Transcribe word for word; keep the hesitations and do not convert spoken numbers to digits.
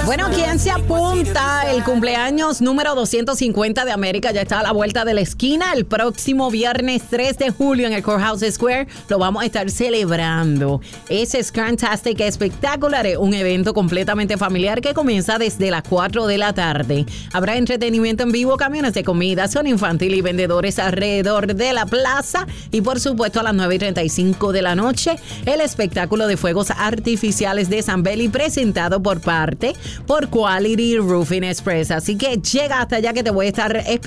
Bueno, ¿quién se apunta? El cumpleaños número doscientos cincuenta de América ya está a la vuelta de la esquina. El próximo viernes tres de julio en el Courthouse Square lo vamos a estar celebrando. Ese es Fantastic Espectacular, un evento completamente familiar que comienza desde las cuatro de la tarde. Habrá entretenimiento en vivo, camiones de comida, zona infantil y vendedores alrededor de la plaza. Y por supuesto a las nueve y treinta y cinco de la noche, el espectáculo de fuegos artificiales de San Beli presentado por parte por Quality Roofing Express. Así que llega hasta allá que te voy a estar esperando.